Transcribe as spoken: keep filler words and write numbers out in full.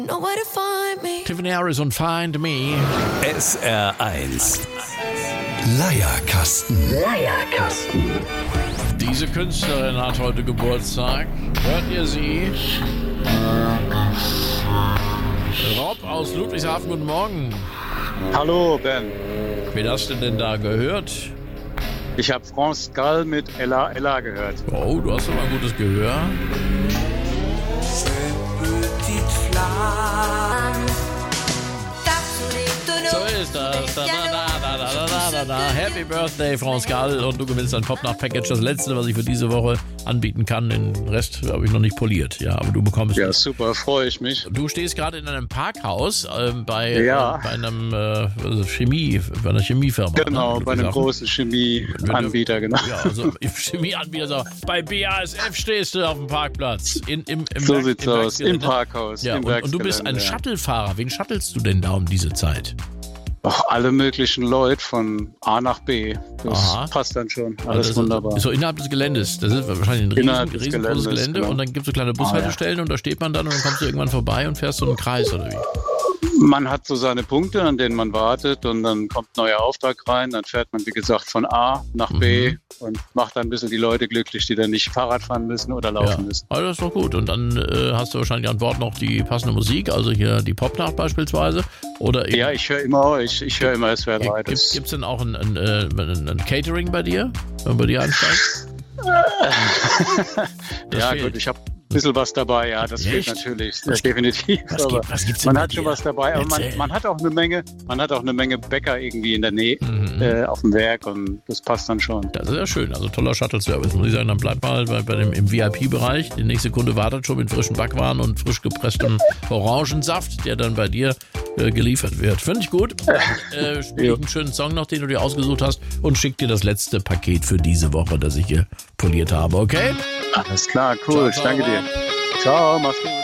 Tiffany Harris und Find Me. S R eins. Leierkasten. Leierkasten. Diese Künstlerin hat heute Geburtstag. Hört ihr sie? Rob aus Ludwigshafen, guten Morgen. Hallo Ben. Wen hast du denn da gehört? Ich habe France Gall mit Ella Ella gehört. Oh, du hast aber ein gutes Gehör. So ist das. Da, da, da, da, da, da, da, da. Happy Birthday, France Gall. Und du gewinnst ein Pop-Nacht-Package. Das letzte, was ich für diese Woche anbieten kann. Den Rest habe ich noch nicht poliert. Ja, aber du bekommst Ja, es. super, freue ich mich. Du stehst gerade in einem Parkhaus äh, bei, Ja. äh, bei einem äh, Chemie, bei einer Chemiefirma. Genau, ne? bei einem Ludwigshafen. großen Chemieanbieter, genau. Ja, also Chemieanbieter. So. Bei B A S F stehst du auf dem Parkplatz. In, im, im So Werk- sieht's im aus, im Werksgelände. Parkhaus, Ja, im und, und du bist ein Werksgelände, ja. Shuttlefahrer. Wen shuttelst du denn da um diese Zeit? Ach, alle möglichen Leute von A nach B. Das Aha. passt dann schon. Also Alles das wunderbar. Ist so innerhalb des Geländes. Das ist wahrscheinlich ein riesen, Innerhalb des riesengroßes Geländes, Gelände. genau. Und dann gibt es so kleine Bushaltestellen und da steht man dann und dann kommst du irgendwann vorbei und fährst so einen Kreis oder wie? Man hat so seine Punkte, an denen man wartet und dann kommt ein neuer Auftrag rein. Dann fährt man, wie gesagt, von A nach B Mhm. und macht dann ein bisschen die Leute glücklich, die dann nicht Fahrrad fahren müssen oder laufen Ja, müssen. also das ist doch gut. Und dann äh, hast du wahrscheinlich an Bord noch die passende Musik, also hier die Popnacht beispielsweise. Oder eben, Ja, ich höre immer euch. Ich höre immer S W R drei. gibt Das- es denn auch ein, ein, äh, ein, ein Catering bei dir, wenn man bei dir einsteigt? Das ja fehlt. gut, ich habe ein bisschen was dabei, ja, das fehlt Echt? natürlich, Was ja, definitiv. was aber gibt- was gibt's denn man bei hat schon dir? was dabei, aber man, Erzähl. man hat auch eine Menge, man hat auch eine Menge Bäcker irgendwie in der Nähe Mhm. äh, auf dem Werk und das passt dann schon. Das ist ja schön, also toller Shuttle-Service, muss ich sagen. Dann bleib mal bei, bei dem, im V I P-Bereich. Die nächste Kunde wartet schon mit frischen Backwaren und frisch gepresstem Orangensaft, der dann bei dir äh, geliefert wird. Finde ich gut. Dann äh, spiele ich einen schönen Song noch, den du dir ausgesucht hast und schick dir das letzte Paket für diese Woche, das ich hier poliert habe, okay? Alles klar, cool, Ciao, ciao, danke dir. Rob. Ciao, mach's gut.